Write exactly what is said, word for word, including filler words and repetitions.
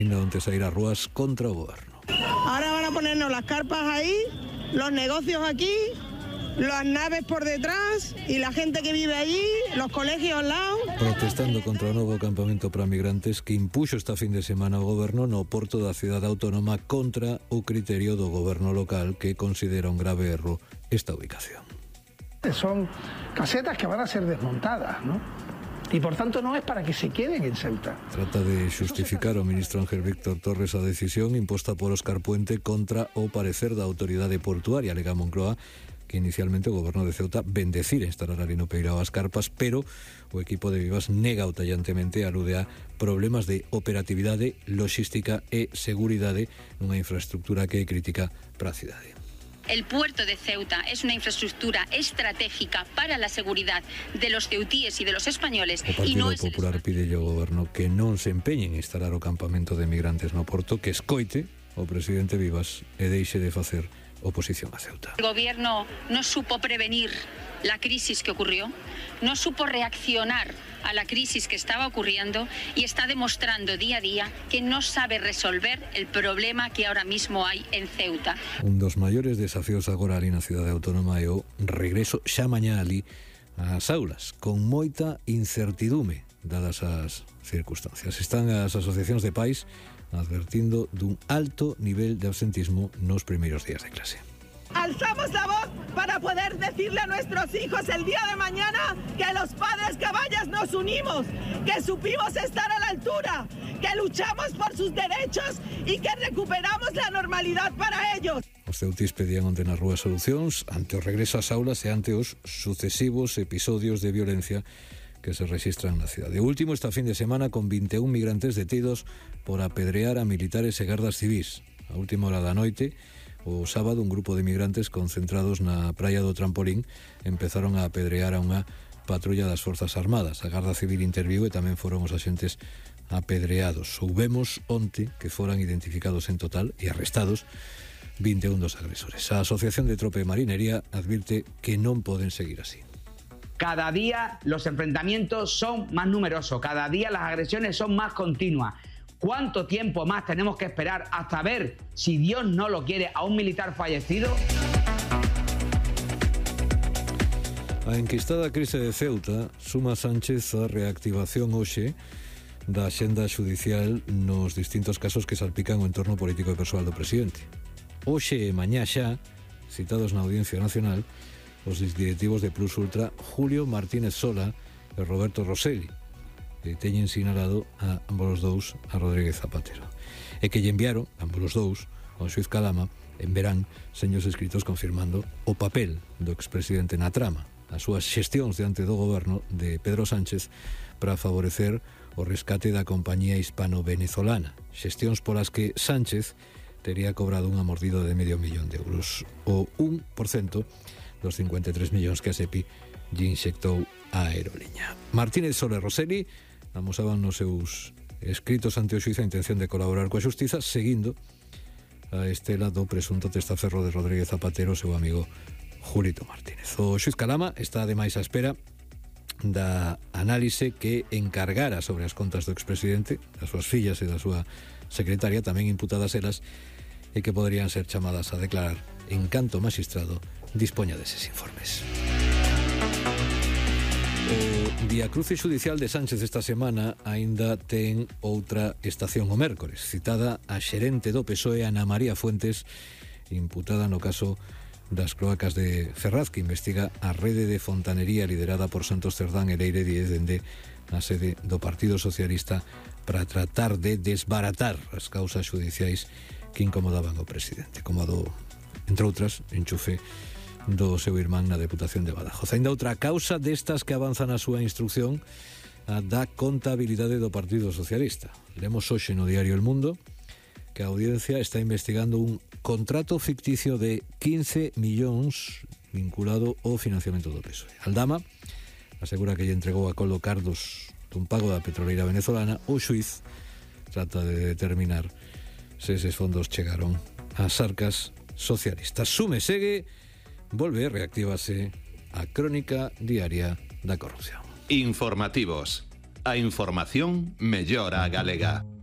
Onte sair a rúas contra o goberno. Ahora van a ponernos las carpas ahí, los negocios aquí, las naves por detrás y la gente que vive allí, los colegios al lado. Protestando contra o novo campamento para migrantes que impuxo esta fin de semana o goberno no porto da cidade autónoma contra o criterio do goberno local que considera un grave erro esta ubicación. Son casetas que van a ser desmontadas, ¿no? Y por tanto no es para que se queden en Ceuta. Trata de xustificar o ministro Ángel Víctor Torres a decisión imposta por Óscar Puente contra o parecer da autoridade portuaria, alega Moncloa, que inicialmente o goberno de Ceuta bendecira instalar ali no Peirao as carpas, pero o equipo de Vivas nega tallantemente, alude a problemas de operatividade, logística e seguridade nunha infraestructura que é crítica para a cidade. El puerto de Ceuta es una infraestructura estratégica para la seguridad de los ceutíes y de los españoles. O Partido y no es Popular pide ao goberno que non se empeñe en instalar o campamento de migrantes no porto, que escoite o presidente Vivas e deixe de facer oposición a Ceuta. El gobierno no supo prevenir la crisis que ocurrió, no supo reaccionar a la crisis que estaba ocurriendo y está demostrando día a día que no sabe resolver el problema que ahora mismo hay en Ceuta. Un dos maiores desafíos agora ali na cidade autónoma é o regreso xa mañá ali ás aulas, con moita incertidume dadas as circunstancias. Están as asociacións de pais advertindo dun alto nivel de absentismo nos primeiros días de clase. Alzamos la voz para poder decirle a nuestros hijos el día de mañana que los padres caballas nos unimos, que supimos estar a la altura, que luchamos por sus derechos y que recuperamos la normalidad para ellos. Os ceutís pedían onte nas rúas solucións ante o regreso ás aulas e ante os sucesivos episodios de violencia que se registran na cidade. O último esta fin de semana con vinte e un migrantes detidos por apedrear a militares e gardas civís. A última hora da noite, o sábado, un grupo de migrantes concentrados na praia do Trampolín empezaron a apedrear a unha patrulla das Forzas Armadas. A Garda Civil interviu e tamén foron os axentes apedreados. Soubemos onte que foran identificados en total e arrestados vinte e un dos agresores. A Asociación de Tropa e Marinería advirte que non poden seguir así. Cada día los enfrentamientos son más numerosos, cada día las agresiones son más continuas. ¿Cuánto tiempo más tenemos que esperar hasta ver, si Dios no lo quiere, a un militar fallecido? A enquistada crise de Ceuta suma Sánchez a reactivación hoxe da axenda xudicial nos distintos casos que salpican o entorno político e persoal do presidente. Hoxe e mañá xa, citados na Audiencia Nacional, os directivos de Plus Ultra Julio Martínez Sola e Roberto Rosselli, que teñen sinalado a ambos os dous a Rodríguez Zapatero, e que lle enviaron ambos os dous ao xuiz Calama en verán seños escritos confirmando o papel do expresidente na trama, as súas xestións diante do goberno de Pedro Sánchez para favorecer o rescate da compañía hispano-venezolana, xestións polas que Sánchez tería cobrado unha mordida de medio millón de euros, o un por cento dos cincuenta e tres millóns que a SEPI lle inxectou a aeroliña. Martínez Soler Rosselli amosaban nos seus escritos ante o xuiz a intención de colaborar coa xustiza seguindo a estela do presunto testaferro de Rodríguez Zapatero, seu amigo Julito Martínez. O xuiz Calama está ademais á espera da análise que encargara sobre as contas do expresidente, das súas fillas e da súa secretaria, tamén imputadas elas, e que poderían ser chamadas a declarar en canto o magistrado dispoña deses informes. O viacruce xudicial de Sánchez esta semana aínda ten outra estación o mércores, citada a xerente do P S O E Ana María Fuentes, imputada no caso das cloacas de Ferraz, que investiga a rede de fontanería liderada por Santos Cerdán e Leire Díez dende a sede do Partido Socialista para tratar de desbaratar as causas xudiciais que incomodaban ao presidente, como a do, entre outras, enchufe do seu irmán na Deputación de Badajoz. Ainda outra causa destas que avanzan a súa instrucción, a da contabilidade do Partido Socialista. Lemos hoxe no diario El Mundo que a Audiencia está investigando un contrato ficticio de quince millóns vinculado ao financiamento do P S O E. Aldama asegura que lle entregou a Coldo Cardos dun pago da petroleira venezolana. O xuiz trata de determinar se eses fondos chegaron ás arcas socialistas. Sume segue, volve, reactívase a crónica diaria da corrupción. Informativos. A información mellora a galega.